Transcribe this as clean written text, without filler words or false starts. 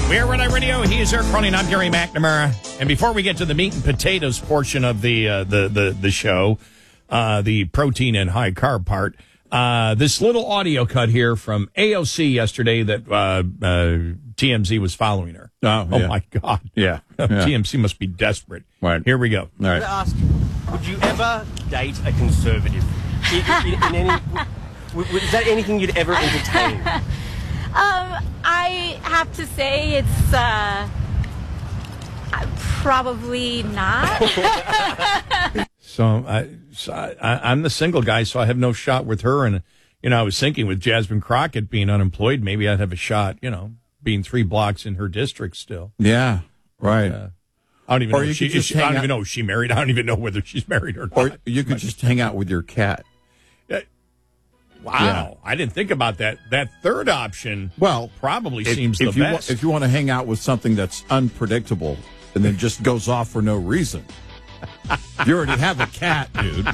We're Red Eye Radio. He is Eric Cronin. I'm Gary McNamara. And before we get to the meat and potatoes portion of the show, the protein and high carb part, this little audio cut here from AOC yesterday that TMZ was following her. Oh my God. Yeah. TMZ must be desperate. Right. Here we go. All right. To ask, would you ever date a conservative? In any, is that anything you'd ever entertain? I have to say it's probably not. So I'm the single guy, so I have no shot with her. And, I was thinking with Jasmine Crockett being unemployed, maybe I'd have a shot, being 3 blocks in her district still. Yeah, right. I don't even know if I don't even know if she's married. I don't even know whether she's married or not. Or you could just hang out with your cat. Wow. Yeah. I didn't think about that. That third option probably seems the best. If you want to hang out with something that's unpredictable and then just goes off for no reason. You already have a cat, dude.